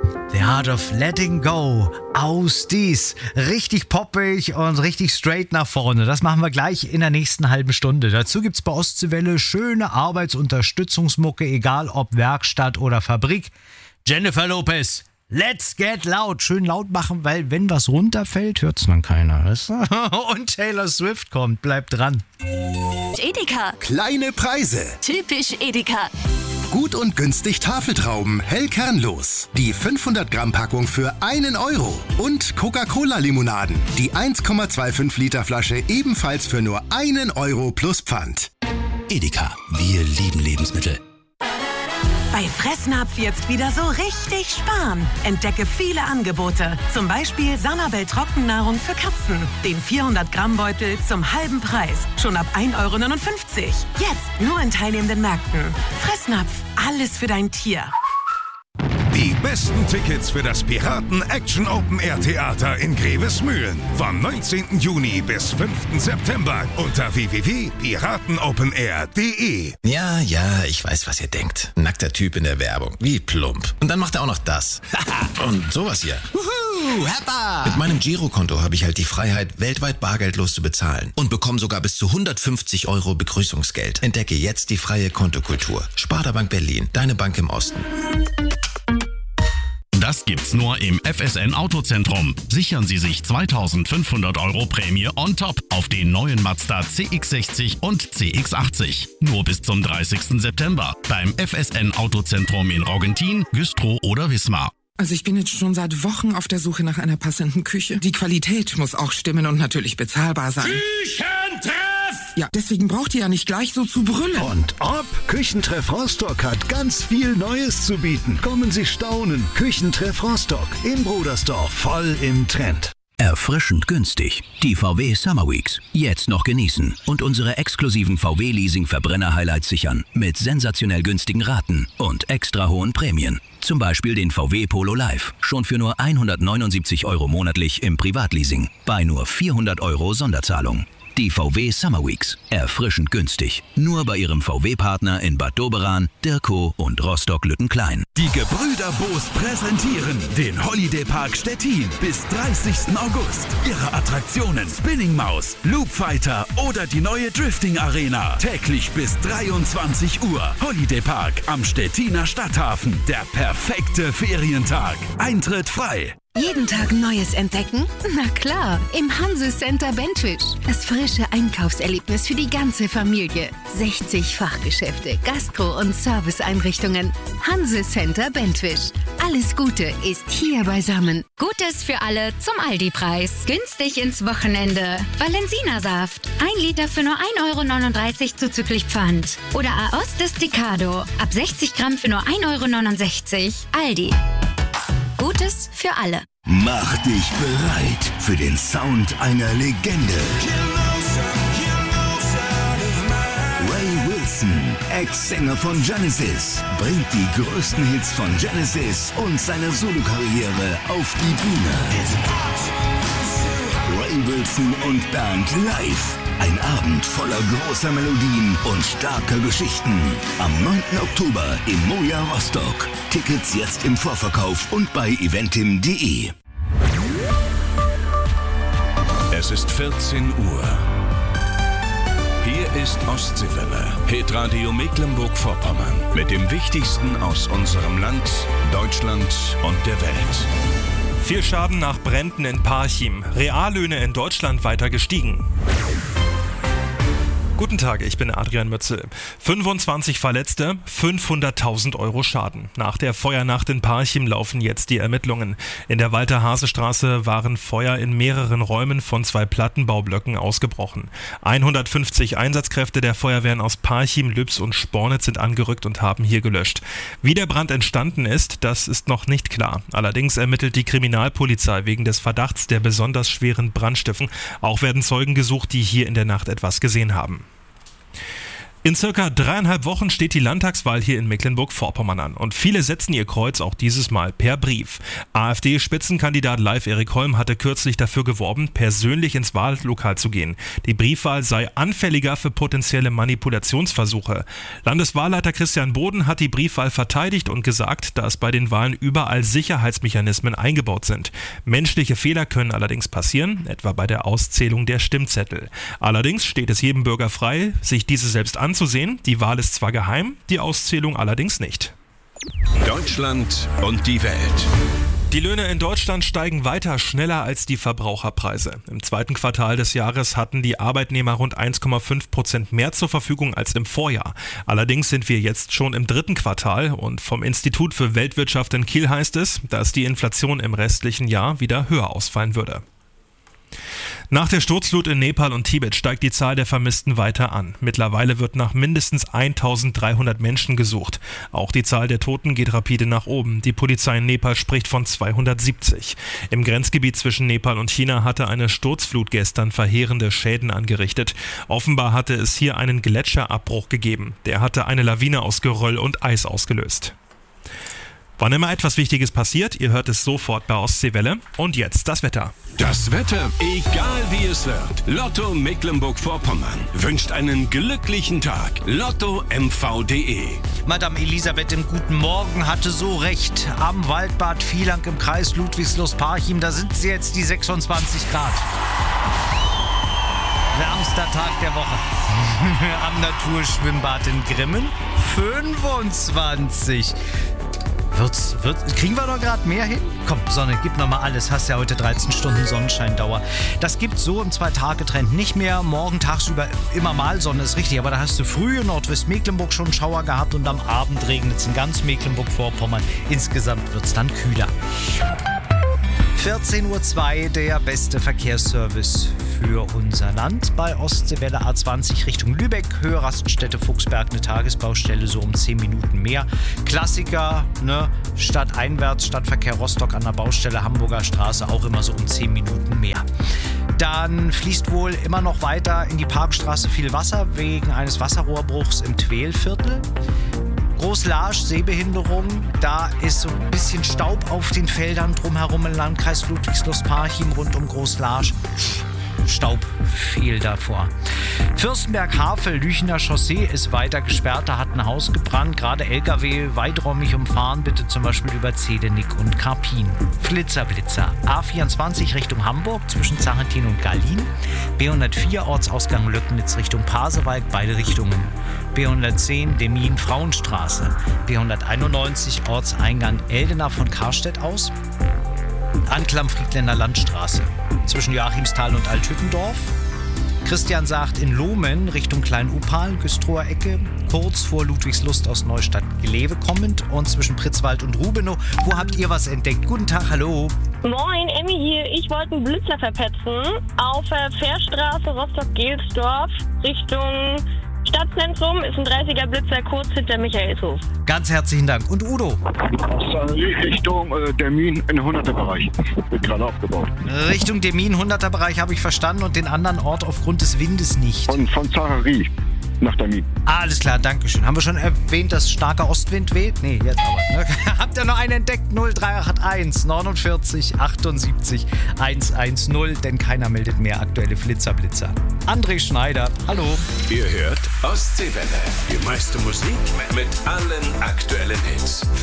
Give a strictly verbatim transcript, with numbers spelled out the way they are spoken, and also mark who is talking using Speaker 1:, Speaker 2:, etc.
Speaker 1: The Art of Letting Go. Aus dies. Richtig poppig und richtig straight nach vorne. Das machen wir gleich in der nächsten halben Stunde. Dazu gibt's bei Ostseewelle schöne Arbeitsunterstützungsmucke, egal ob Werkstatt oder Fabrik. Jennifer Lopez. Let's get loud. Schön laut machen, weil wenn was runterfällt, hört's dann keiner. Weißt du? Und Taylor Swift kommt. Bleibt dran.
Speaker 2: Edeka.
Speaker 3: Kleine Preise.
Speaker 2: Typisch Edeka.
Speaker 3: Gut und günstig Tafeltrauben, hell kernlos. Die fünfhundert Gramm Packung für einen Euro. Und Coca-Cola-Limonaden. Die eins Komma fünfundzwanzig Liter Flasche ebenfalls für nur einen Euro plus Pfand.
Speaker 4: Edeka, wir lieben Lebensmittel.
Speaker 5: Bei Fressnapf jetzt wieder so richtig sparen. Entdecke viele Angebote. Zum Beispiel Sanabel Trockennahrung für Katzen. Den vierhundert Gramm Beutel zum halben Preis. Schon ab ein Euro neunundfünfzig. Jetzt nur in teilnehmenden Märkten. Fressnapf, alles für dein Tier.
Speaker 6: Die besten Tickets für das Piraten Action Open Air Theater in Grevesmühlen. Vom neunzehnten Juni bis fünften September unter w w w punkt piratenopenair punkt de.
Speaker 4: Ja, ja, ich weiß, was ihr denkt. Nackter Typ in der Werbung. Wie plump. Und dann macht er auch noch das. Und sowas hier. Wuhu, Heppa! Mit meinem Girokonto habe ich halt die Freiheit, weltweit bargeldlos zu bezahlen. Und bekomme sogar bis zu hundertfünfzig Euro Begrüßungsgeld. Entdecke jetzt die freie Kontokultur. Sparda Bank Berlin, deine Bank im Osten.
Speaker 7: Das gibt's nur im F S N Autozentrum. Sichern Sie sich zweitausendfünfhundert Euro Prämie on top auf den neuen Mazda C X sechzig und C X achtzig. Nur bis zum dreißigsten September beim F S N Autozentrum in Roggentin, Güstrow oder Wismar.
Speaker 8: Also ich bin jetzt schon seit Wochen auf der Suche nach einer passenden Küche. Die Qualität muss auch stimmen und natürlich bezahlbar sein.
Speaker 6: Küchentreff!
Speaker 8: Ja, deswegen braucht ihr ja nicht gleich so zu brüllen.
Speaker 9: Und ob? Küchentreff Rostock hat ganz viel Neues zu bieten. Kommen Sie staunen. Küchentreff Rostock in Brudersdorf, voll im Trend.
Speaker 10: Erfrischend günstig. Die V W Summer Weeks. Jetzt noch genießen und unsere exklusiven V W-Leasing-Verbrenner-Highlights sichern. Mit sensationell günstigen Raten und extra hohen Prämien. Zum Beispiel den V W Polo Live. Schon für nur hundertneunundsiebzig Euro monatlich im Privatleasing. Bei nur vierhundert Euro Sonderzahlung. Die V W Summer Weeks. Erfrischend günstig. Nur bei Ihrem V W-Partner in Bad Doberan, Dirkow und Rostock-Lüttenklein.
Speaker 11: Die Gebrüder Boos präsentieren den Holiday Park Stettin bis dreißigsten August. Ihre Attraktionen Spinning Maus, Loop Fighter oder die neue Drifting Arena. Täglich bis dreiundzwanzig Uhr. Holiday Park am Stettiner Stadthafen. Der perfekte Ferientag. Eintritt frei.
Speaker 12: Jeden Tag Neues entdecken? Na klar, im Hanse Center Bentwisch. Das frische Einkaufserlebnis für die ganze Familie. sechzig Fachgeschäfte, Gastro- und Serviceeinrichtungen. Hanse Center Bentwisch. Alles Gute ist hier beisammen.
Speaker 13: Gutes für alle zum Aldi-Preis. Günstig ins Wochenende. Valensina-Saft. Ein Liter für nur ein Euro neununddreißig zuzüglich Pfand. Oder Aos Desticado. Ab sechzig Gramm für nur ein Euro neunundsechzig. Aldi. Gutes für alle.
Speaker 14: Mach dich bereit für den Sound einer Legende. Ray Wilson, Ex-Sänger von Genesis, bringt die größten Hits von Genesis und seine Solokarriere auf die Bühne. Ray Wilson und Band live. Ein Abend voller großer Melodien und starker Geschichten. Am neunten Oktober im Moja Rostock. Tickets jetzt im Vorverkauf und bei eventim punkt de.
Speaker 6: Es ist vierzehn Uhr. Hier ist Ostseewelle, Hitradio Mecklenburg-Vorpommern. Mit dem Wichtigsten aus unserem Land, Deutschland und der Welt.
Speaker 15: Viel Schaden nach Bränden in Parchim. Reallöhne in Deutschland weiter gestiegen. Guten Tag, ich bin Adrian Mützel. fünfundzwanzig Verletzte, fünfhunderttausend Euro Schaden. Nach der Feuernacht in Parchim laufen jetzt die Ermittlungen. In der Walter-Hase-Straße waren Feuer in mehreren Räumen von zwei Plattenbaublöcken ausgebrochen. hundertfünfzig Einsatzkräfte der Feuerwehren aus Parchim, Lübs und Spornitz sind angerückt und haben hier gelöscht. Wie der Brand entstanden ist, das ist noch nicht klar. Allerdings ermittelt die Kriminalpolizei wegen des Verdachts der besonders schweren Brandstiftung. Auch werden Zeugen gesucht, die hier in der Nacht etwas gesehen haben. In circa dreieinhalb Wochen steht die Landtagswahl hier in Mecklenburg-Vorpommern an und viele setzen ihr Kreuz auch dieses Mal per Brief. AfD-Spitzenkandidat Leif Erik Holm hatte kürzlich dafür geworben, persönlich ins Wahllokal zu gehen. Die Briefwahl sei anfälliger für potenzielle Manipulationsversuche. Landeswahlleiter Christian Boden hat die Briefwahl verteidigt und gesagt, dass bei den Wahlen überall Sicherheitsmechanismen eingebaut sind. Menschliche Fehler können allerdings passieren, etwa bei der Auszählung der Stimmzettel. Allerdings steht es jedem Bürger frei, sich diese selbst anzusehen. Die Wahl ist zwar geheim, die Auszählung allerdings nicht.
Speaker 16: Deutschland und die Welt.
Speaker 15: Die Löhne in Deutschland steigen weiter schneller als die Verbraucherpreise. Im zweiten Quartal des Jahres hatten die Arbeitnehmer rund eins Komma fünf Prozent mehr zur Verfügung als im Vorjahr. Allerdings sind wir jetzt schon im dritten Quartal und vom Institut für Weltwirtschaft in Kiel heißt es, dass die Inflation im restlichen Jahr wieder höher ausfallen würde. Nach der Sturzflut in Nepal und Tibet steigt die Zahl der Vermissten weiter an. Mittlerweile wird nach mindestens eintausenddreihundert Menschen gesucht. Auch die Zahl der Toten geht rapide nach oben. Die Polizei in Nepal spricht von zweihundertsiebzig. Im Grenzgebiet zwischen Nepal und China hatte eine Sturzflut gestern verheerende Schäden angerichtet. Offenbar hatte es hier einen Gletscherabbruch gegeben. Der hatte eine Lawine aus Geröll und Eis ausgelöst. Wann immer etwas Wichtiges passiert, ihr hört es sofort bei Ostseewelle. Und jetzt das Wetter.
Speaker 16: Das Wetter, egal wie es wird. Lotto Mecklenburg-Vorpommern wünscht einen glücklichen Tag. Lotto M V punkt de.
Speaker 1: Madame Elisabeth im Guten Morgen hatte so recht. Am Waldbad Vielang im Kreis Ludwigslust-Parchim, da sind sie jetzt die sechsundzwanzig Grad. Wärmster Tag der Woche. Am Naturschwimmbad in Grimmen fünfundzwanzig. Wird's, wird, kriegen wir doch gerade mehr hin? Komm, Sonne, gib nochmal alles. Hast ja heute dreizehn Stunden Sonnenscheindauer. Das gibt's so im Zwei-Tage-Trend nicht mehr. Morgen tagsüber immer mal Sonne, ist richtig. Aber da hast du früh in Nordwestmecklenburg schon einen Schauer gehabt und am Abend regnet es in ganz Mecklenburg-Vorpommern. Insgesamt wird's dann kühler. vierzehn Uhr zwei, der beste Verkehrsservice für unser Land. Bei Ostseewelle A zwanzig Richtung Lübeck, Höhe Raststätte Fuchsberg, eine Tagesbaustelle, so um zehn Minuten mehr. Klassiker, ne? Stadteinwärts, Stadtverkehr Rostock an der Baustelle Hamburger Straße, auch immer so um zehn Minuten mehr. Dann fließt wohl immer noch weiter in die Parkstraße viel Wasser wegen eines Wasserrohrbruchs im Twelviertel. Groß-Larsch, Sehbehinderung, da ist so ein bisschen Staub auf den Feldern drumherum im Landkreis Ludwigslust-Parchim rund um Groß-Larsch. Staub viel davor. Fürstenberg-Havel, Lüchener Chaussee ist weiter gesperrt, da hat ein Haus gebrannt, gerade L K W weiträumig umfahren, bitte zum Beispiel über Zedenick und Karpin. Flitzer-Blitzer, A vierundzwanzig Richtung Hamburg zwischen Zarentin und Galin, B hundertvier Ortsausgang Löcknitz Richtung Pasewalk, beide Richtungen. B hundertzehn Demmin Frauenstraße, B hunderteinundneunzig Ortseingang Eldena von Karstedt aus, Anklam Friedländer Landstraße zwischen Joachimsthal und Althüttendorf. Christian sagt in Lohmen Richtung Klein-Upal, Güstrower Ecke, kurz vor Ludwigslust aus Neustadt-Glewe kommend und zwischen Pritzwald und Rubenow. Wo habt ihr was entdeckt? Guten Tag, hallo.
Speaker 17: Moin, Emmy hier. Ich wollte einen Blitzer verpetzen auf der Fährstraße Rostock-Gelsdorf Richtung Stadtzentrum. Ist ein dreißiger Blitzer kurz hinter Michaelshof.
Speaker 1: Ganz herzlichen Dank. Und Udo?
Speaker 18: Richtung äh, Demmin in hunderter Bereich. Wird gerade aufgebaut.
Speaker 1: Richtung Demmin hunderter Bereich habe ich verstanden und den anderen Ort aufgrund des Windes nicht.
Speaker 18: Von, von Zacharie nach Demmin.
Speaker 1: Alles klar, danke schön. Haben wir schon erwähnt, dass starker Ostwind weht? Nee, jetzt aber. Ne? Habt ihr noch einen entdeckt? null drei acht eins neunundvierzig achtundsiebzig hundertzehn, denn keiner meldet mehr aktuelle Flitzerblitzer. André Schneider, hallo.
Speaker 16: Ihr hört Ostseewelle. Die meiste Musik mit allen aktuellen Hits.